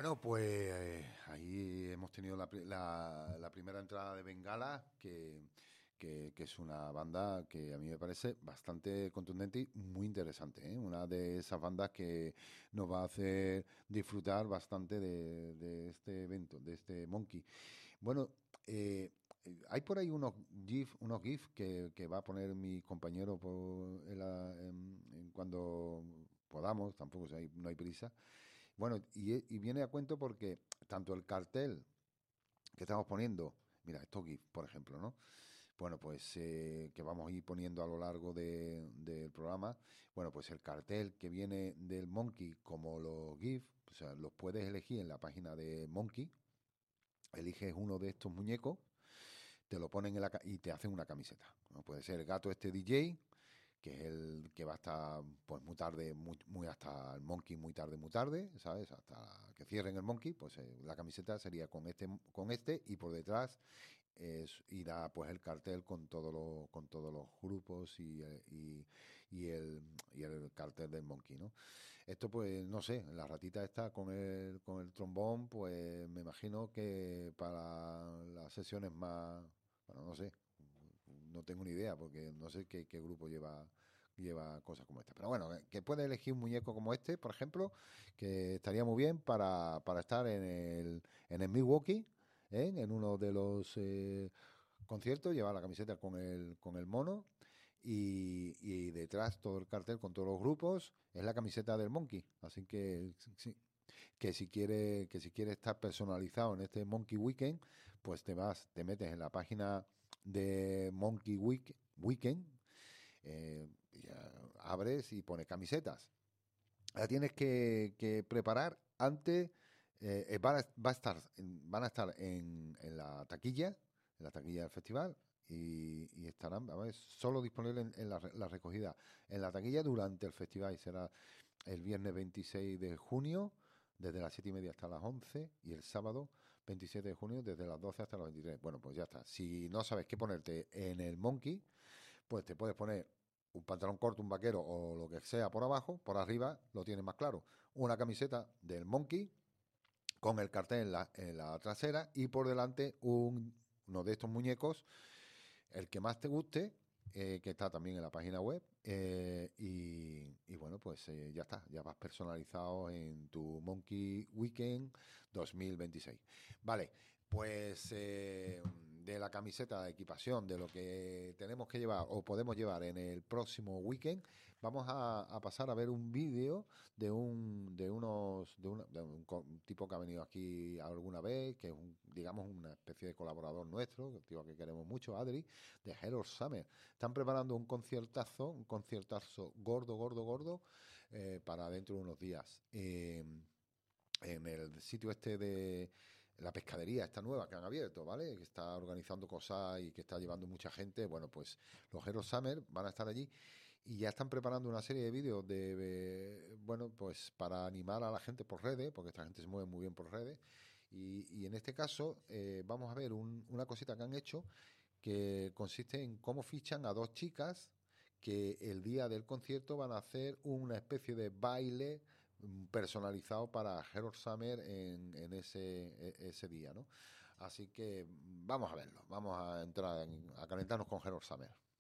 Bueno, pues ahí hemos tenido la primera entrada de Bengala, que es una banda que a mí me parece bastante contundente y muy interesante, ¿eh? Una de esas bandas que nos va a hacer disfrutar bastante de este evento, de este Monkey. Bueno, eh, hay por ahí unos GIF que va a poner mi compañero cuando podamos, tampoco no hay prisa. Bueno, y viene a cuento porque tanto el cartel que estamos poniendo, mira, estos GIF, por ejemplo, ¿no? Bueno, pues que vamos a ir poniendo a lo largo del programa. Bueno, pues el cartel que viene del Monkey como los GIF, o sea, los puedes elegir en la página de Monkey. Eliges uno de estos muñecos, te lo ponen y te hacen una camiseta, ¿no? Puede ser el gato este DJ, que es el que va a estar pues muy tarde, muy hasta el Monkey, muy tarde, ¿sabes? Hasta que cierren el Monkey, pues la camiseta sería con este y por detrás irá pues el cartel con todos los grupos y el cartel del Monkey, ¿no? Esto pues no sé, la ratita está con el trombón, pues me imagino que para las sesiones más, bueno, no sé, no tengo ni idea porque no sé qué grupo lleva cosas como esta. Pero bueno, que puede elegir un muñeco como este, por ejemplo, que estaría muy bien para estar en el Milwaukee, ¿eh? En uno de los conciertos, llevar la camiseta con el mono y detrás todo el cartel con todos los grupos es la camiseta del Monkey. Así que sí, que si quiere estar personalizado en este Monkey Weekend, pues te metes en la página de Monkey Weekend, abres y pones camisetas. La tienes que preparar antes. Van a estar en la taquilla del festival y estarán, a ver, solo disponibles en la recogida en la taquilla durante el festival. Y será el viernes 26 de junio, desde las 7:30 hasta las 11, y el sábado 27 de junio, desde las 12 hasta las 23. Bueno, pues ya está. Si no sabes qué ponerte en el Monkey, pues te puedes poner un pantalón corto, un vaquero o lo que sea por abajo. Por arriba lo tienes más claro. Una camiseta del Monkey con el cartel en la trasera y por delante uno de estos muñecos, el que más te guste, que está también en la página web. Y bueno, pues ya está, ya vas personalizado en tu Monkey Weekend 2026. Vale, pues de la camiseta, de equipación, de lo que tenemos que llevar o podemos llevar en el próximo weekend, vamos a pasar a ver un vídeo de un tipo que ha venido aquí alguna vez, que es digamos una especie de colaborador nuestro, un tío que queremos mucho, Adri, de Herald Summer. Están preparando un conciertazo gordo, gordo, gordo, para dentro de unos días. En el sitio este de la pescadería, esta nueva que han abierto, ¿vale? Que está organizando cosas y que está llevando mucha gente. Bueno, pues los Hero Summer van a estar allí y ya están preparando una serie de vídeos bueno, pues para animar a la gente por redes, porque esta gente se mueve muy bien por redes. Y en este caso vamos a ver una cosita que han hecho que consiste en cómo fichan a dos chicas que el día del concierto van a hacer una especie de baile personalizado para Harold Summer en ese día, ¿no? Así que vamos a verlo, vamos a entrar a calentarnos con Harold Summer.